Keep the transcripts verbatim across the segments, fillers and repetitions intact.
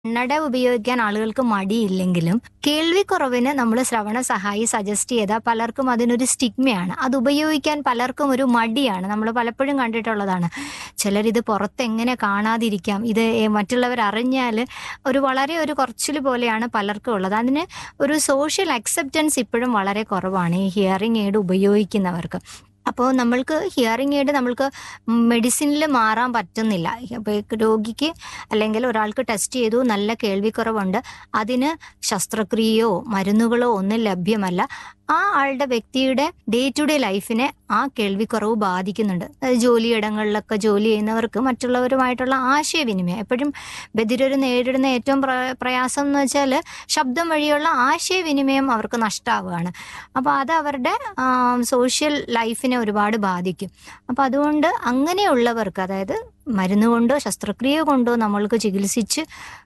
കണ്ണട ഉപയോഗിക്കാൻ ആളുകൾക്ക് മടിയില്ലെങ്കിലും കേൾവിക്കുറവിന് നമ്മൾ ശ്രവണ സഹായി സജസ്റ്റ് ചെയ്താൽ പലർക്കും അതിനൊരു സ്റ്റിഗ്മയാണ്. അത് ഉപയോഗിക്കാൻ പലർക്കും ഒരു മടിയാണ്. നമ്മൾ പലപ്പോഴും കണ്ടിട്ടുള്ളതാണ്. ചിലരിത് പുറത്തെങ്ങനെ കാണാതിരിക്കാം, ഇത് മറ്റുള്ളവർ അറിഞ്ഞാൽ ഒരു വളരെ ഒരു കുറച്ചിൽ പോലെയാണ് പലർക്കും ഉള്ളത്. അതിന് ഒരു സോഷ്യൽ അക്സെപ്റ്റൻസ് ഇപ്പോഴും വളരെ കുറവാണ് ഈ ഹിയറിംഗ് എയ്ഡ് ഉപയോഗിക്കുന്നവർക്ക്. അപ്പോൾ നമ്മൾക്ക് ഹിയറിംഗ് എയ്ഡ് നമ്മൾക്ക് മെഡിസിനിൽ മാറാൻ പറ്റുന്നില്ല. അപ്പോൾ രോഗിക്ക് അല്ലെങ്കിൽ ഒരാൾക്ക് ടെസ്റ്റ് ചെയ്തു, നല്ല കേൾവിക്കുറവുണ്ട്, അതിന് ശസ്ത്രക്രിയയോ മരുന്നുകളോ ഒന്നും ലഭ്യമല്ല. ആ ആളുടെ വ്യക്തിയുടെ ഡേ ടു ഡേ ലൈഫിനെ ആ കേൾവിക്കുറവ് ബാധിക്കുന്നുണ്ട്. ജോലിയിടങ്ങളിലൊക്കെ ജോലി ചെയ്യുന്നവർക്ക് മറ്റുള്ളവരുമായിട്ടുള്ള ആശയവിനിമയം എപ്പോഴും ബധിരർ നേരിടുന്ന ഏറ്റവും പ്ര പ്രയാസം എന്ന് വെച്ചാൽ ശബ്ദം വഴിയുള്ള ആശയവിനിമയം അവർക്ക് നഷ്ടമാവുകയാണ്. അപ്പോൾ അത് അവരുടെ സോഷ്യൽ ലൈഫിനെ ഒരുപാട് ബാധിക്കും. അപ്പോൾ അതുകൊണ്ട് അങ്ങനെയുള്ളവർക്ക്, അതായത് മരുന്ന് കൊണ്ടോ ശസ്ത്രക്രിയ കൊണ്ടോ നമ്മൾക്ക് ചികിത്സിച്ച്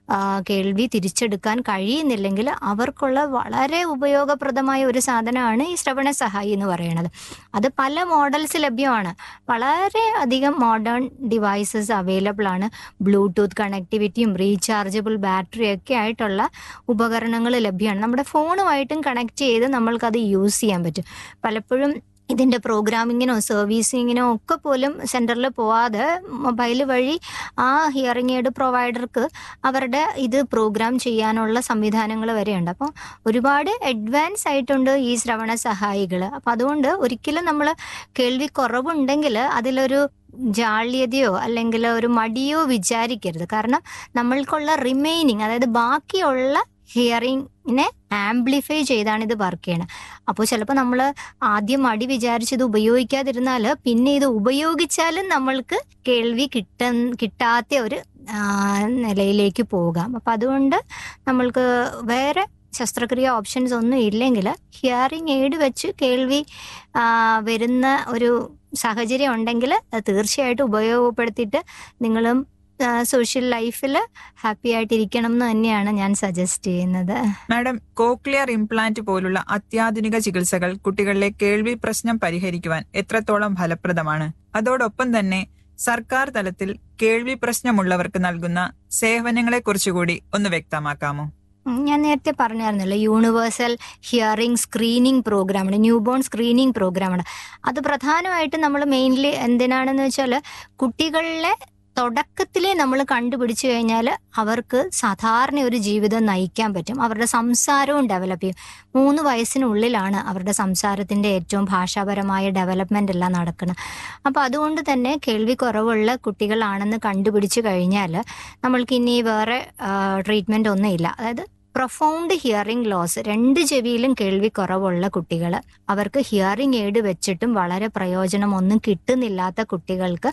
കേൾവി തിരിച്ചെടുക്കാൻ കഴിയുന്നില്ലെങ്കിൽ അവർക്കുള്ള വളരെ ഉപയോഗപ്രദമായ ഒരു സാധനമാണ് ഈ ശ്രവണ സഹായി എന്ന് പറയുന്നത്. അത് പല മോഡൽസ് ലഭ്യമാണ്. വളരെ അധികം മോഡേൺ ഡിവൈസസ് അവൈലബിൾ ആണ്. ബ്ലൂടൂത്ത് കണക്ടിവിറ്റിയും റീചാർജബിൾ ബാറ്ററിയൊക്കെ ആയിട്ടുള്ള ഉപകരണങ്ങൾ ലഭ്യമാണ്. നമ്മുടെ ഫോണുമായിട്ടും കണക്ട് ചെയ്ത് നമ്മൾക്കത് യൂസ് ചെയ്യാൻ പറ്റും. പലപ്പോഴും ഇതിൻ്റെ പ്രോഗ്രാമിങ്ങിനോ സർവീസിങ്ങിനോ ഒക്കെ പോലും സെൻറ്ററിൽ പോവാതെ മൊബൈൽ വഴി ആ ഹിയറിംഗ് എയ്ഡ് പ്രൊവൈഡർക്ക് അവരുടെ ഇത് പ്രോഗ്രാം ചെയ്യാനുള്ള സംവിധാനങ്ങൾ വരെയുണ്ട്. അപ്പോൾ ഒരുപാട് അഡ്വാൻസ് ആയിട്ടുണ്ട് ഈ ശ്രവണ സഹായികൾ. അപ്പം അതുകൊണ്ട് ഒരിക്കലും നമ്മൾ കേൾവി കുറവുണ്ടെങ്കിൽ അതിലൊരു ജാള്യതയോ അല്ലെങ്കിൽ ഒരു മടിയോ വിചാരിക്കരുത്. കാരണം നമ്മൾക്കുള്ള റിമൈനിങ്, അതായത് ബാക്കിയുള്ള ഹിയറിങ്ങിനെ ആംപ്ലിഫൈ ചെയ്താണ് ഇത് വർക്ക് ചെയ്യണത്. അപ്പോൾ ചിലപ്പോൾ നമ്മൾ ആദ്യം മടി വിചാരിച്ചത് ഉപയോഗിക്കാതിരുന്നാൽ പിന്നെ ഇത് ഉപയോഗിച്ചാലും നമ്മൾക്ക് കേൾവി കിട്ട കിട്ടാത്ത ഒരു നിലയിലേക്ക് പോകാം. അപ്പം അതുകൊണ്ട് നമ്മൾക്ക് വേറെ ശസ്ത്രക്രിയ ഓപ്ഷൻസ് ഒന്നും ഇല്ലെങ്കിൽ ഹിയറിംഗ് എയ്ഡ് വെച്ച് കേൾവി വരുന്ന ഒരു സാഹചര്യം ഉണ്ടെങ്കിൽ തീർച്ചയായിട്ടും ഉപയോഗപ്പെടുത്തിയിട്ട് നിങ്ങളും സോഷ്യൽ ലൈഫിൽ ഹാപ്പി ആയിട്ടിരിക്കണം എന്ന് തന്നെയാണ് ഞാൻ സജസ്റ്റ് ചെയ്യുന്നത്. മാഡം, കോക്ലിയർ ഇംപ്ലാന്റ് പോലുള്ള അത്യാധുനിക ചികിത്സകൾ കുട്ടികളിലെ കേൾവി പ്രശ്നം പരിഹരിക്കുവാൻ എത്രത്തോളം ഫലപ്രദമാണ്? അതോടൊപ്പം തന്നെ സർക്കാർ തലത്തിൽ കേൾവി പ്രശ്നമുള്ളവർക്ക് നൽകുന്ന സേവനങ്ങളെ കുറിച്ചുകൂടി ഒന്ന് വ്യക്തമാക്കാമോ? ഞാൻ നേരത്തെ പറഞ്ഞായിരുന്നല്ലോ, യൂണിവേഴ്സൽ ഹിയറിംഗ് സ്ക്രീനിങ് പ്രോഗ്രാമാണ്, ന്യൂ ബോൺ സ്ക്രീനിങ് പ്രോഗ്രാമാണ്. അത് പ്രധാനമായിട്ടും നമ്മൾ മെയിൻലി എന്തിനാണെന്ന് വെച്ചാൽ കുട്ടികളിലെ തുടക്കത്തിലേ നമ്മൾ കണ്ടുപിടിച്ചു കഴിഞ്ഞാൽ അവർക്ക് സാധാരണ ഒരു ജീവിതം നയിക്കാൻ പറ്റും. അവരുടെ സംസാരവും ഡെവലപ്പ് ചെയ്യും. മൂന്ന് വയസ്സിനുള്ളിലാണ് അവരുടെ സംസാരത്തിൻ്റെ ഏറ്റവും ഭാഷാപരമായ ഡെവലപ്മെൻ്റ് എല്ലാം നടക്കുന്നത്. അപ്പോൾ അതുകൊണ്ട് തന്നെ കേൾവി കുറവുള്ള കുട്ടികളാണെന്ന് കണ്ടുപിടിച്ചു കഴിഞ്ഞാൽ നമ്മൾക്ക് ഇനി വേറെ ട്രീറ്റ്മെൻ്റ് ഒന്നും ഇല്ല. അതായത് പ്രൊഫൗണ്ട് ഹിയറിംഗ് ലോസ്, രണ്ട് ചെവിയിലും കേൾവി കുറവുള്ള കുട്ടികൾ, അവർക്ക് ഹിയറിംഗ് എയ്ഡ് വെച്ചിട്ടും വളരെ പ്രയോജനം ഒന്നും കിട്ടുന്നില്ലാത്ത കുട്ടികൾക്ക്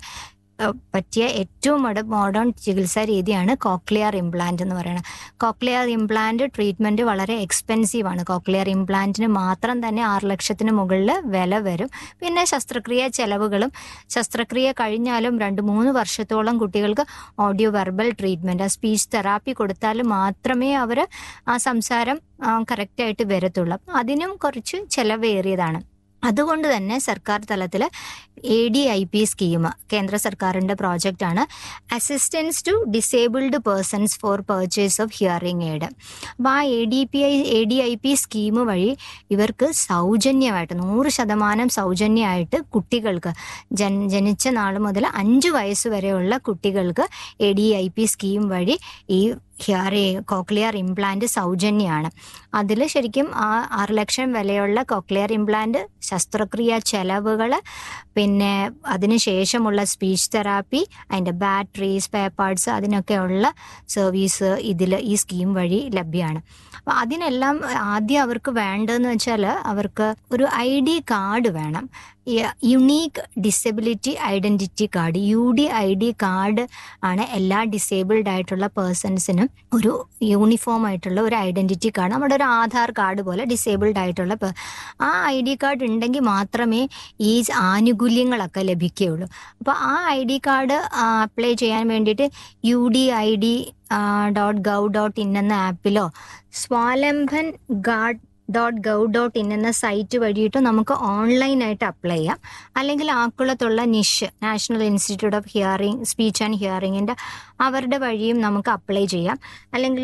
പറ്റിയ ഏറ്റവും മോഡേൺ ചികിത്സാ രീതിയാണ് കോക്ലിയർ ഇംപ്ലാന്റ് എന്ന് പറയുന്നത്. കോക്ലിയർ ഇംപ്ലാന്റ് ട്രീറ്റ്മെൻറ്റ് വളരെ എക്സ്പെൻസീവ് ആണ്. കോക്ലിയർ ഇംപ്ലാന്റിന് മാത്രം തന്നെ ആറ് ലക്ഷത്തിന് മുകളിൽ വില വരും. പിന്നെ ശസ്ത്രക്രിയ ചെലവുകളും, ശസ്ത്രക്രിയ കഴിഞ്ഞാലും രണ്ട് മൂന്ന് വർഷത്തോളം കുട്ടികൾക്ക് audio verbal treatment, speech therapy കൊടുത്താൽ മാത്രമേ അവർ ആ സംസാരം കറക്റ്റായിട്ട് വരത്തുള്ളൂ. അതിനും കുറച്ച് ചിലവേറിയതാണ്. അതുകൊണ്ട് തന്നെ സർക്കാർ തലത്തിൽ A D I P scheme കേന്ദ്ര സർക്കാരിൻ്റെ പ്രോജക്റ്റാണ്, assistance to disabled persons four purchase of hearing aid. അപ്പോൾ ആ A D P I A D I P scheme വഴി ഇവർക്ക് സൗജന്യമായിട്ട്, നൂറ് ശതമാനം സൗജന്യമായിട്ട് കുട്ടികൾക്ക് ജൻ ജനിച്ച നാൾ മുതൽ അഞ്ച് വയസ്സ് വരെയുള്ള കുട്ടികൾക്ക് A D I P scheme വഴി ഈ ഹിയറി കോക്ലിയർ ഇംപ്ലാന്റ് സൗജന്യമാണ്. അതിൽ ശരിക്കും ആ ആറ് ലക്ഷം വിലയുള്ള കോക്ലിയർ ഇംപ്ലാന്റ് ശസ്ത്രക്രിയ ചെലവുകൾ, പിന്നെ അതിന് ശേഷമുള്ള സ്പീച്ച് തെറാപ്പി, അതിൻ്റെ ബാറ്ററി, സ്പെയർ പാർട്സ്, അതിനൊക്കെയുള്ള സർവീസ് ഇതിൽ ഈ സ്കീം വഴി ലഭ്യമാണ്. അപ്പോൾ അതിനെല്ലാം ആദ്യം അവർക്ക് വേണ്ടതെന്ന് വെച്ചാൽ അവർക്ക് ഒരു ഐ ഡി കാർഡ് വേണം. Unique disability identity card, U D I D card ആണ് എല്ലാ ഡിസേബിൾഡ് ആയിട്ടുള്ള പേഴ്സൺസിനും ഒരു യൂണിഫോം ആയിട്ടുള്ള ഒരു ഐഡൻറ്റിറ്റി കാർഡ്, നമ്മുടെ ഒരു ആധാർ കാർഡ് പോലെ ഡിസേബിൾഡ് ആയിട്ടുള്ള ആ ഐ ഡി കാർഡ് ഉണ്ടെങ്കിൽ മാത്രമേ ഈ ആനുകൂല്യങ്ങളൊക്കെ ലഭിക്കുകയുള്ളൂ. അപ്പോൾ ആ ഐ ഡി കാർഡ് അപ്ലൈ ചെയ്യാൻ വേണ്ടിയിട്ട് U D I D dot gov dot in എന്ന ആപ്പിലോ Swavlamban guard dot gov dot in എന്ന സൈറ്റ് വഴിയിട്ട് നമുക്ക് ഓൺലൈനായിട്ട് അപ്ലൈ ചെയ്യാം. അല്ലെങ്കിൽ ആക്കുളത്തുള്ള നിഷ് national institute of hearing speech and ഹിയറിംഗിൻ്റെ അവരുടെ വഴിയും നമുക്ക് അപ്ലൈ ചെയ്യാം. അല്ലെങ്കിൽ